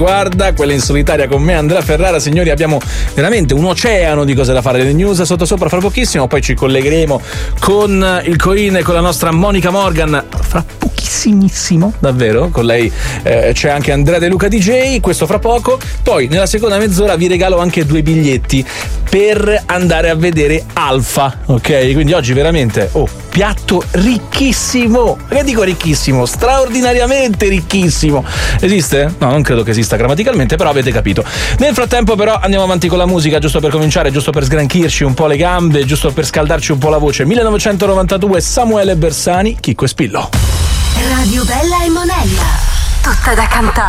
guarda, quella in solitaria con me, Andrea Ferrara. Signori, abbiamo veramente un oceano di cose da fare, le news sottosopra fra pochissimo, poi ci collegheremo con il Coin e con la nostra Monica Morgan fra pochissimissimo, davvero, con lei c'è anche Andrea De Luca DJ, questo fra poco. Poi nella seconda mezz'ora vi regalo anche 2 biglietti per andare a vedere Alpha, ok? Quindi oggi veramente piatto ricchissimo, che dico ricchissimo, straordinariamente ricchissimo. Esiste? No, non credo che esista grammaticalmente, però avete capito. Nel frattempo però andiamo avanti con la musica, giusto per cominciare, giusto per sgranchirci un po' le gambe, giusto per scaldarci un po' la voce. 1992, Samuele Bersani, Chicco e Spillo. Radio Bella e Monella, tutta da cantare.